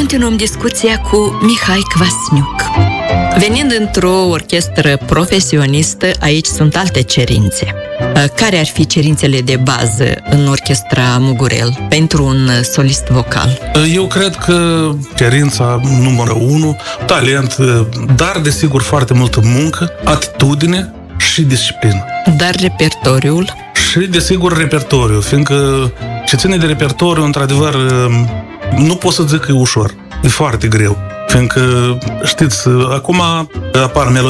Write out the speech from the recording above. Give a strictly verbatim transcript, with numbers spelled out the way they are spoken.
continuăm discuția cu Mihai Kvasniuc. Venind într-o orchestră profesionistă, aici sunt alte cerințe. Care ar fi cerințele de bază în orchestra Mugurel pentru un solist vocal? Eu cred că cerința numărul unu, talent, dar desigur foarte multă muncă, atitudine și disciplină. Dar repertoriul? Și desigur repertoriul, fiindcă ce ține de repertoriu, într-adevăr, nu pot să zic că e ușor. E foarte greu. Fiindcă, știți, acum apar melodii